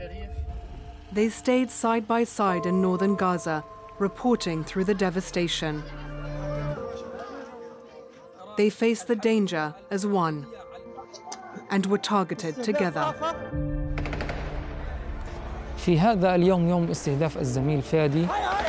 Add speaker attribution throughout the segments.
Speaker 1: They stayed side by side in northern Gaza, reporting through the devastation. They faced the danger as one and were targeted together.
Speaker 2: في هذا اليوم يوم استهداف الزميل فادي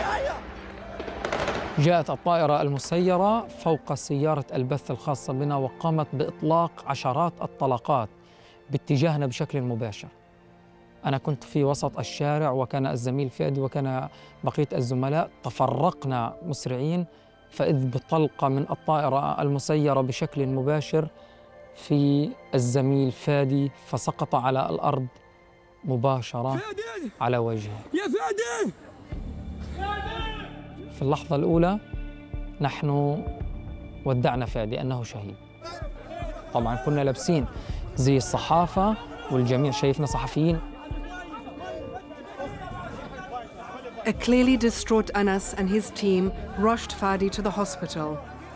Speaker 2: جاءت الطائرة المسيرة فوق سيارة البث الخاصة بنا وقامت بإطلاق عشرات الطلقات باتجاهنا بشكل مباشر. أنا كنت في وسط الشارع وكان الزميل فادي وكان بقية الزملاء، تفرقنا مسرعين فإذ بطلقة من الطائرة المسيرة بشكل مباشر في الزميل فادي فسقط على الأرض مباشرة على وجهه.
Speaker 3: يا فادي!
Speaker 2: في اللحظة الأولى نحن ودعنا فادي أنه شهيد. طبعاً كنا لابسين زي الصحافة والجميع شايفنا صحفيين.
Speaker 1: A clearly distraught Anas and his team rushed Fadi to the hospital.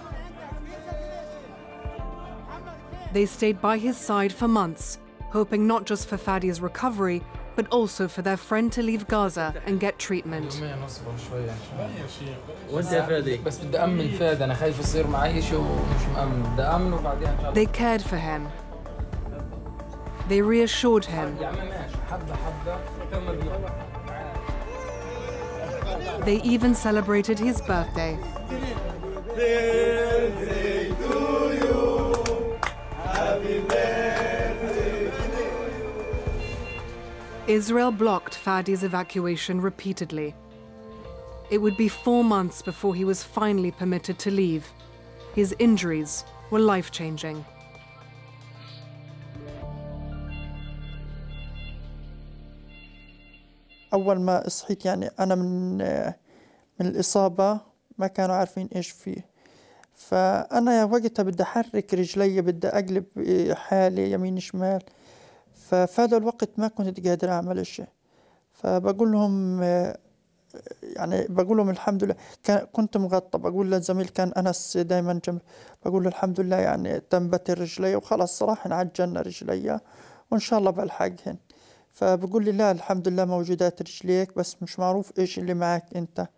Speaker 1: They stayed by his side for months, hoping not just for Fadi's recovery, but also for their friend to leave Gaza and get treatment. They cared for him. They reassured him. They even celebrated his birthday. Birthday to you. Happy birthday. Israel blocked Fadi's evacuation repeatedly. It would be 4 months before he was finally permitted to leave. His injuries were life-changing.
Speaker 4: أول ما صحيت يعني أنا من الإصابة ما كانوا عارفين إيش فيه، فأنا وقتها بدي أحرك رجلي، بدي أقلب حالي يمين شمال، ففي هذا الوقت ما كنت قادر أعمل إشي. فبقول لهم يعني بقول لهم الحمد لله كنت مغطى. بقول للزميل كان أنس دائما جنبي، بقول له الحمد لله يعني تنبت رجلي وخلاص صراحة عجلنا رجلي وإن شاء الله بلحقهن. فبقول لي لا الحمد لله موجودات رجليك بس مش معروف إيش اللي معك أنت.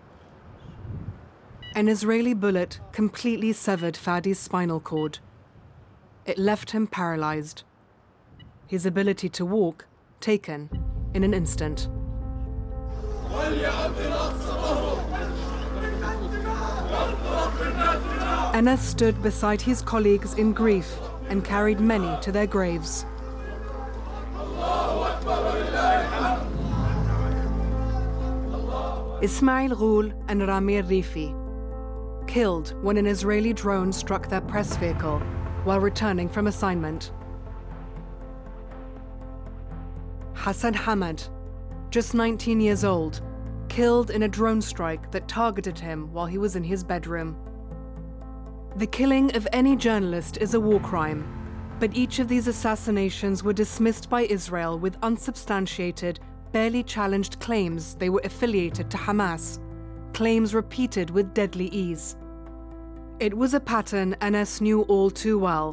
Speaker 1: An Israeli bullet completely severed Fadi's spinal cord. It left him paralyzed. His ability to walk taken in an instant. Anas stood beside his colleagues in grief and carried many to their graves. Ismail Ghul and Ramir Rifi, killed when an Israeli drone struck their press vehicle while returning from assignment. Hassan Hamad, just 19 years old, killed in a drone strike that targeted him while he was in his bedroom. The killing of any journalist is a war crime, but each of these assassinations were dismissed by Israel with unsubstantiated, barely challenged claims they were affiliated to Hamas, claims repeated with deadly ease. It was a pattern Anas knew all too well.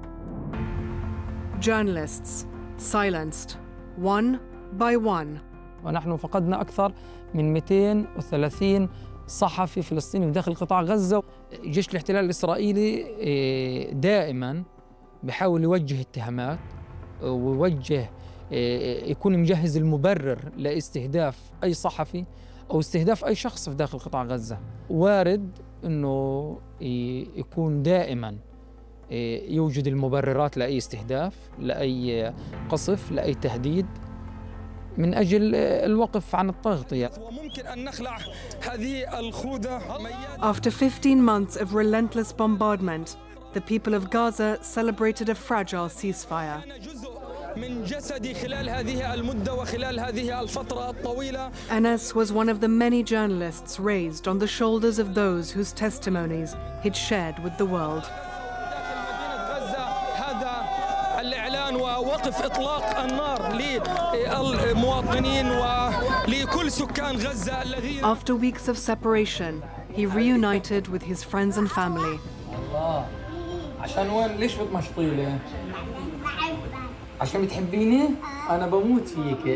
Speaker 1: Journalists silenced, one by one.
Speaker 2: ونحن فقدنا أكثر من 230 صحفي فلسطيني داخل قطاع غزة. جيش الاحتلال الإسرائيلي دائماً بحاول يوجه اتهامات ويوجه يكون مجهز المبرر لاستهداف أي صحفي أو استهداف أي شخص في داخل قطاع غزة. وارد أنه يكون دائماً يوجد المبررات لأي استهداف، لأي قصف، لأي تهديد من أجل الوقف عن التغطية.
Speaker 1: After 15 months of relentless bombardment, the people of Gaza celebrated a fragile ceasefire. Anas was one of the many journalists raised on the shoulders of those whose testimonies he'd shared with the world.
Speaker 3: ووقف إطلاق النار للمواطنين ولكل سكان غزة الذين.
Speaker 1: After weeks of separation, he reunited with his friends and family.
Speaker 2: الله عشان وين ليش بتمشطيلي؟ عشان بتحبيني؟ أنا بموت فيك.